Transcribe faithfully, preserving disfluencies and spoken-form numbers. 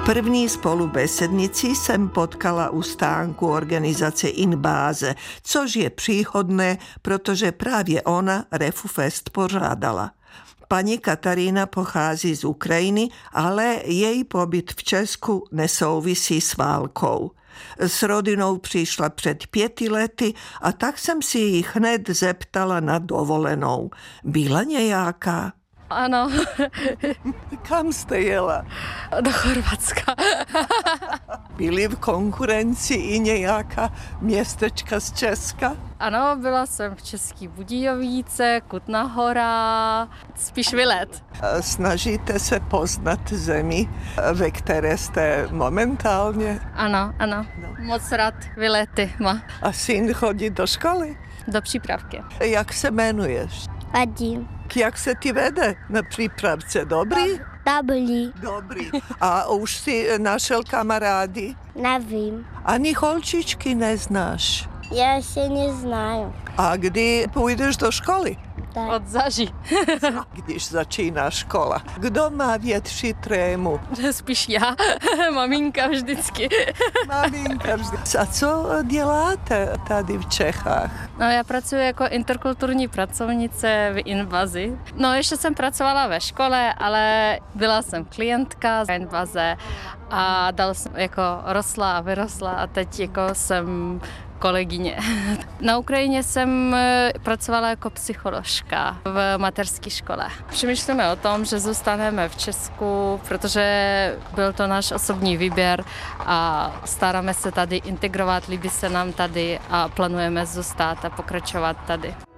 První spolubesednici jsem potkala u stánku organizace Inbáze, což je příhodné, protože právě ona Refufest pořádala. Paní Katarína pochází z Ukrajiny, ale její pobyt v Česku nesouvisí s válkou. S rodinou přišla před pěti lety a tak jsem si ji hned zeptala na dovolenou. Byla nějaká? Ano. Kam jste jela? Do Chorvatska. Byly v konkurenci i nějaká městečka z Česka? Ano, byla jsem v Český Budějovice, Kutná Hora, spíš vylet. Snažíte se poznat zemi, ve které jste momentálně? Ano, ano. No. Moc rád vylety má. A syn chodí do školy? Do přípravky. Jak se jmenuješ? Vadim. Jak se ti vede na přípravce? Dobrý? Dobrý. Dobrý. A už si našel kamarády? Nevím. Ani holčičky neznáš? Já se neznám. A kdy půjdeš do školy? Tak. Od zaží. Když začíná škola. Kdo má větší trému? Spíš já, maminka vždycky. Maminka vždy. A co děláte tady v Čechách? No, já pracuji jako interkulturní pracovnice v Invazi. No, ještě jsem pracovala ve škole, ale byla jsem klientka v Invaze a dál jsem jako rostla a vyrostla a teď jako jsem kolegyně. Na Ukrajině jsem pracovala jako psycholožka v mateřské škole. Přemýšlíme o tom, že zůstaneme v Česku, protože byl to náš osobní výběr a staráme se tady integrovat, líbí se nám tady a plánujeme zůstat a pokračovat tady.